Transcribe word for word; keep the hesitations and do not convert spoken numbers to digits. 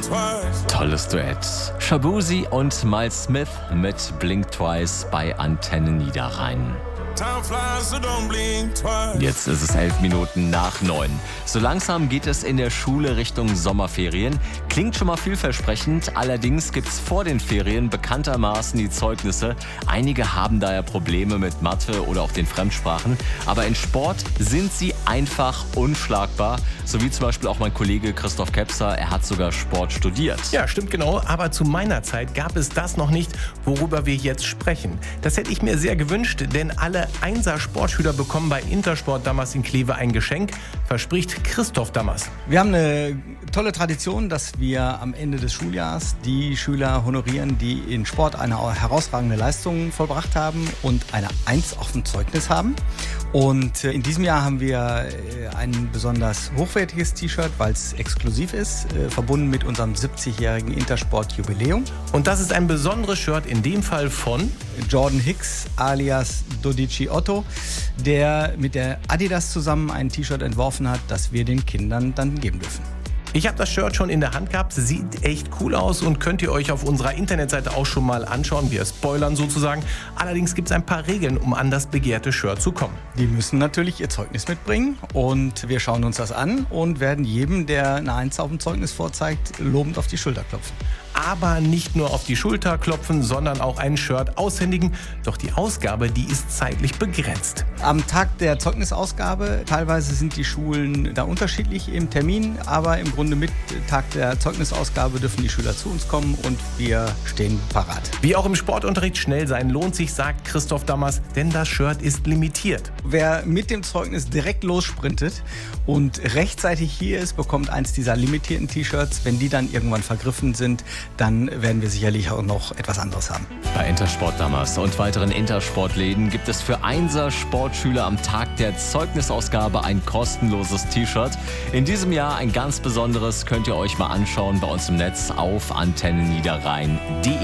Tolles Duett. Shaboozey und Miles Smith mit Blink Twice bei Antenne Niederrhein. Jetzt ist es elf Minuten nach neun. So langsam geht es in der Schule Richtung Sommerferien. Klingt schon mal vielversprechend, allerdings gibt es vor den Ferien bekanntermaßen die Zeugnisse. Einige haben daher Probleme mit Mathe oder auch den Fremdsprachen. Aber in Sport sind sie einfach unschlagbar. So wie zum Beispiel auch mein Kollege Christoph Kepser, er hat sogar Sport studiert. Ja, stimmt genau, aber zu meiner Zeit gab es das noch nicht, worüber wir jetzt sprechen. Das hätte ich mir sehr gewünscht, denn alle Einser-Sportschüler bekommen bei Intersport Dammers in Kleve ein Geschenk, verspricht Christoph Dammers. Wir haben eine tolle Tradition, dass wir am Ende des Schuljahres die Schüler honorieren, die in Sport eine herausragende Leistung vollbracht haben und eine Eins auf dem Zeugnis haben. Und in diesem Jahr haben wir ein besonders hochwertiges T-Shirt, weil es exklusiv ist, verbunden mit unserem siebzigjährigen Intersport-Jubiläum. Und das ist ein besonderes Shirt, in dem Fall von Jordan Hicks alias Dodici Otto, der mit der Adidas zusammen ein T-Shirt entworfen hat, das wir den Kindern dann geben dürfen. Ich habe das Shirt schon in der Hand gehabt, sieht echt cool aus und könnt ihr euch auf unserer Internetseite auch schon mal anschauen. Wir spoilern sozusagen. Allerdings gibt es ein paar Regeln, um an das begehrte Shirt zu kommen. Die müssen natürlich ihr Zeugnis mitbringen und wir schauen uns das an und werden jedem, der eine Eins auf dem Zeugnis vorzeigt, lobend auf die Schulter klopfen. Aber nicht nur auf die Schulter klopfen, sondern auch ein Shirt aushändigen. Doch die Ausgabe, die ist zeitlich begrenzt. Am Tag der Zeugnisausgabe, teilweise sind die Schulen da unterschiedlich im Termin, aber im Grunde mit Tag der Zeugnisausgabe dürfen die Schüler zu uns kommen und wir stehen parat. Wie auch im Sportunterricht schnell sein lohnt sich, sagt Christoph Dammers, denn das Shirt ist limitiert. Wer mit dem Zeugnis direkt lossprintet und rechtzeitig hier ist, bekommt eins dieser limitierten T-Shirts. Wenn die dann irgendwann vergriffen sind, dann werden wir sicherlich auch noch etwas anderes haben. Bei Intersport Dammers und weiteren Intersportläden gibt es für Einser-Sportschüler am Tag der Zeugnisausgabe ein kostenloses T-Shirt. In diesem Jahr ein ganz besonderes, könnt ihr euch mal anschauen bei uns im Netz auf antenne niederrhein punkt de.